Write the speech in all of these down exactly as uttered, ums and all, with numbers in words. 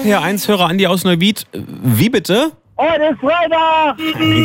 P R eins Hörer Andi aus Neuwied. Wie bitte? Heute ist Freitag!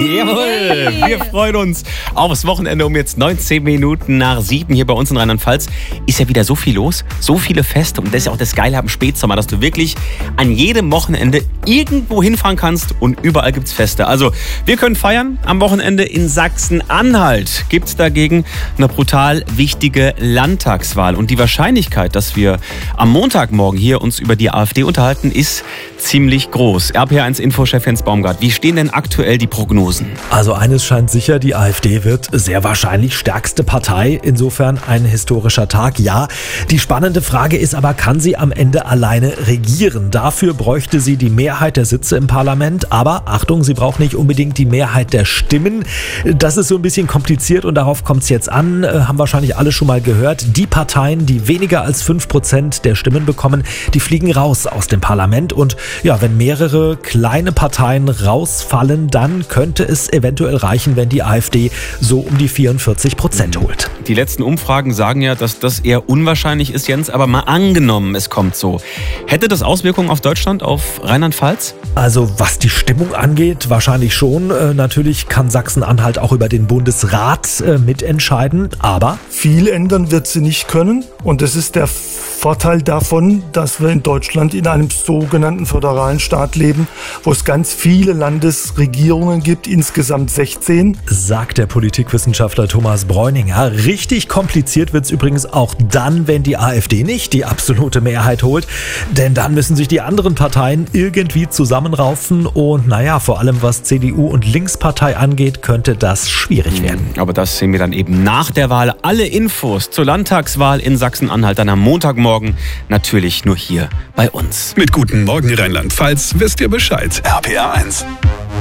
Jawohl, wir freuen uns aufs Wochenende um jetzt neunzehn Minuten nach sieben hier bei uns in Rheinland-Pfalz. Ist ja wieder so viel los, so viele Feste und das ist ja auch das Geile am Spätsommer, dass du wirklich an jedem Wochenende irgendwo hinfahren kannst und überall gibt's Feste. Also wir können feiern. Am Wochenende in Sachsen-Anhalt gibt's dagegen eine brutal wichtige Landtagswahl und die Wahrscheinlichkeit, dass wir am Montagmorgen hier uns über die AfD unterhalten, ist ziemlich groß. R P R eins Infochef Jens Baumgart. Wie stehen denn aktuell die Prognosen? Also eines scheint sicher, die AfD wird sehr wahrscheinlich stärkste Partei. Insofern ein historischer Tag, ja. Die spannende Frage ist aber, kann sie am Ende alleine regieren? Dafür bräuchte sie die Mehrheit der Sitze im Parlament. Aber Achtung, sie braucht nicht unbedingt die Mehrheit der Stimmen. Das ist so ein bisschen kompliziert und darauf kommt es jetzt an. Haben wahrscheinlich alle schon mal gehört. Die Parteien, die weniger als fünf Prozent der Stimmen bekommen, die fliegen raus aus dem Parlament. Und ja, wenn mehrere kleine Parteien rausfallen, dann könnte es eventuell reichen, wenn die AfD so um die vierundvierzig Prozent holt. Die letzten Umfragen sagen ja, dass das eher unwahrscheinlich ist, Jens, aber mal angenommen, es kommt so. Hätte das Auswirkungen auf Deutschland, auf Rheinland-Pfalz? Also was die Stimmung angeht, wahrscheinlich schon. Äh, natürlich kann Sachsen-Anhalt auch über den Bundesrat äh, mitentscheiden, aber viel ändern wird sie nicht können und das ist der Vorteil davon, dass wir in Deutschland in einem sogenannten föderalen Staat leben, wo es ganz viele Landesregierungen gibt, insgesamt sechzehn. Sagt der Politikwissenschaftler Thomas Bräuninger. Richtig kompliziert wird es übrigens auch dann, wenn die AfD nicht die absolute Mehrheit holt. Denn dann müssen sich die anderen Parteien irgendwie zusammenraufen und naja, vor allem was C D U und Linkspartei angeht, könnte das schwierig werden. Aber das sehen wir dann eben nach der Wahl. Alle Infos zur Landtagswahl in Sachsen-Anhalt dann am Montagmorgen natürlich nur hier bei uns. Mit Guten Morgen Rheinland-Pfalz wisst ihr Bescheid. R P R eins.